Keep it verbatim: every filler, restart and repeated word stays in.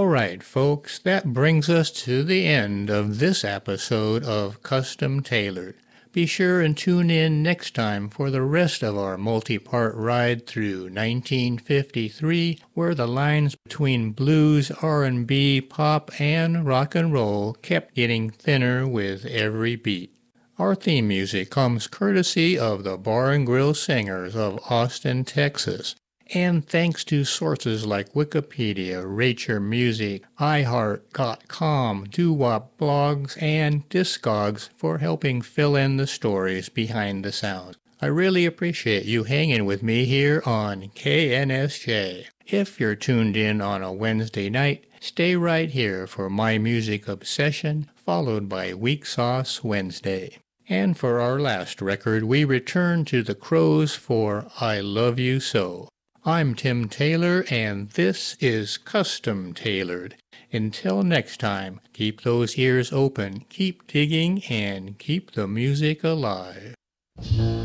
All right, folks, that brings us to the end of this episode of Custom Tailored. Be sure and tune in next time for the rest of our multi-part ride through nineteen fifty-three, where the lines between blues, R and B, pop, and rock and roll kept getting thinner with every beat. Our theme music comes courtesy of the Bar and Grill Singers of Austin, Texas. And thanks to sources like Wikipedia, Racher Music, iHeart dot com, Doo-Wop Blogs, and Discogs for helping fill in the stories behind the sound. I really appreciate you hanging with me here on K N S J. If you're tuned in on a Wednesday night, stay right here for My Music Obsession, followed by Weak Sauce Wednesday. And for our last record, we return to the Crows for I Love You So. I'm Tim Taylor, and this is Custom Tailored. Until next time, keep those ears open, keep digging, and keep the music alive.